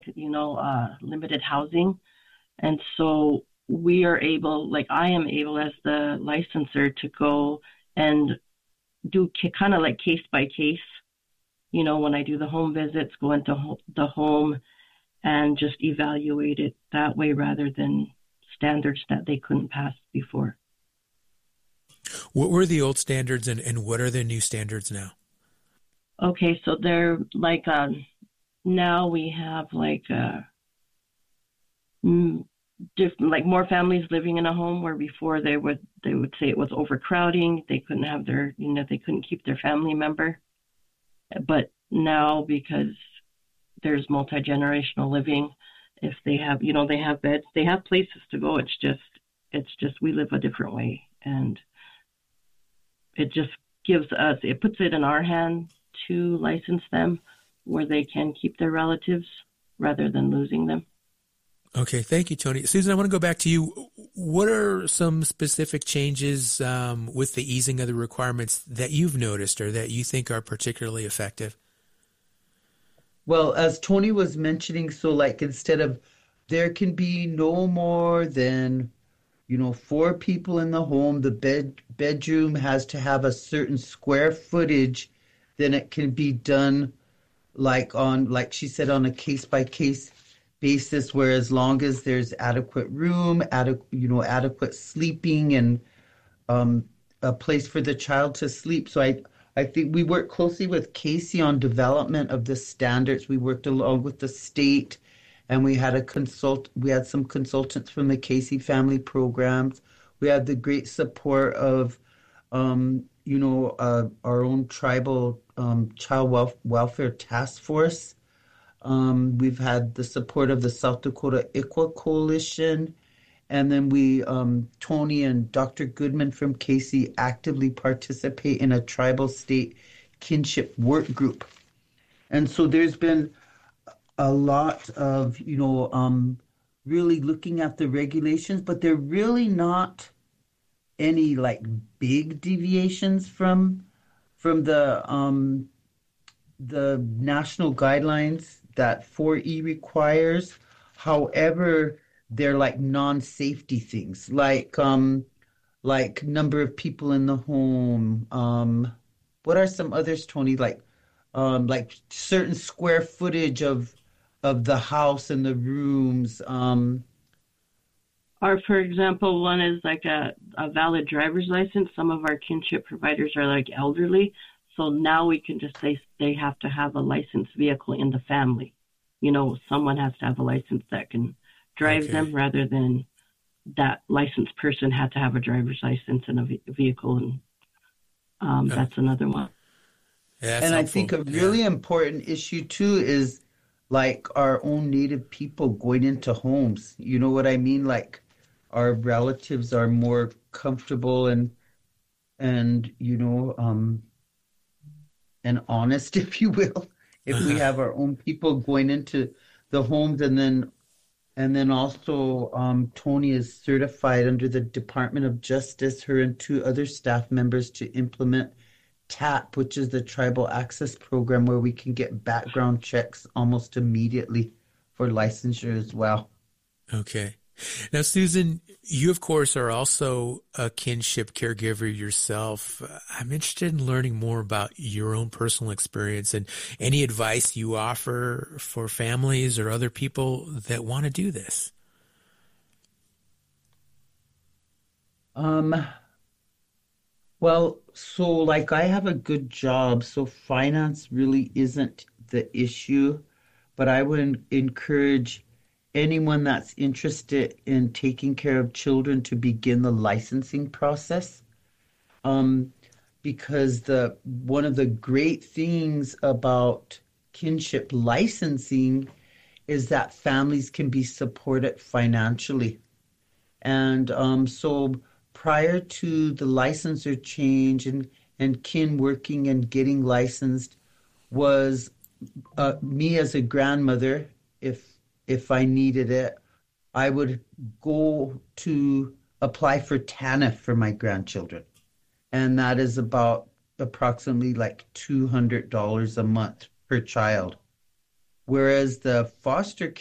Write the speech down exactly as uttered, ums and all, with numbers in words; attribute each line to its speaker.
Speaker 1: you know, uh, limited housing. And so we are able, like I am able as the licensor to go and do kind of like case by case, you know, when I do the home visits, go into ho- the home and just evaluate it that way rather than standards that they couldn't pass before.
Speaker 2: What were the old standards and, and what are the new standards now?
Speaker 1: Okay, so they're like, um, now we have like, uh, different, like more families living in a home where before they would, they would say it was overcrowding. They couldn't have their, you know, they couldn't keep their family member. But now because there's multi-generational living, if they have, you know, they have beds, they have places to go. It's just, it's just, we live a different way. And it just gives us, it puts it in our hand to license them where they can keep their relatives rather than losing them.
Speaker 2: Okay, thank you, Tony. Susan, I want to go back to you. What are some specific changes um, with the easing of the requirements that you've noticed or that you think are particularly effective?
Speaker 3: Well, as Tony was mentioning, so like instead of there can be no more than, you know, four people in the home, the bed bedroom has to have a certain square footage, then it can be done like on, like she said, on a case by case basis, where as long as there's adequate room, adequate, you know, adequate sleeping and um, a place for the child to sleep. So I, I think we worked closely with Casey on development of the standards. We worked along with the state, and we had a consult. We had some consultants from the Casey Family Programs. We had the great support of, um, you know, uh, our own tribal um, child wel- welfare task force. Um, we've had the support of the South Dakota I C W A Coalition. And then we, um, Tony and Doctor Goodman from Casey actively participate in a tribal state kinship work group. And so there's been a lot of, you know, um, really looking at the regulations, but they're really not any like big deviations from from the um, the national guidelines that four E requires. However, they're like non-safety things, like um, like number of people in the home. Um, what are some others, Tony? Like um, like certain square footage of of the house and the rooms. Um,
Speaker 1: Or, for example, one is like a, a valid driver's license. Some of our kinship providers are like elderly. So now we can just say they have to have a licensed vehicle in the family. You know, someone has to have a license that can drive
Speaker 2: Okay.
Speaker 1: them rather than that licensed person had to have a driver's license and a ve- vehicle. And um,
Speaker 2: Uh,
Speaker 1: that's another one.
Speaker 2: yeah, that's
Speaker 3: and I
Speaker 2: helpful.
Speaker 3: think a
Speaker 2: Yeah.
Speaker 3: really important issue too is like our own Native people going into homes. You know what I mean? Like our relatives are more comfortable and and you know um and honest, if you will, if we
Speaker 2: Uh-huh.
Speaker 3: have our own people going into the homes. And then and then also um Tony is certified under the Department of Justice, her and two other staff members, to implement TAP, which is the Tribal Access Program, where we can get background checks almost immediately for licensure as well.
Speaker 2: Okay. Now, Susan, you, of course, are also a kinship caregiver yourself. Uh, I'm interested in learning more about your own personal experience and any advice you offer for families or other people that want to do this.
Speaker 3: Um, well, so like I have a good job, so finance really isn't the issue, but I would en- encourage anyone that's interested in taking care of children to begin the licensing process. Um, because the one of the great things about kinship licensing is that families can be supported financially. And um, so prior to the licensor change and, and kin working and getting licensed was uh, me as a grandmother, if if I needed it, I would go to apply for TANF for my grandchildren. And that is about approximately like two hundred dollars a month per child. whereas the foster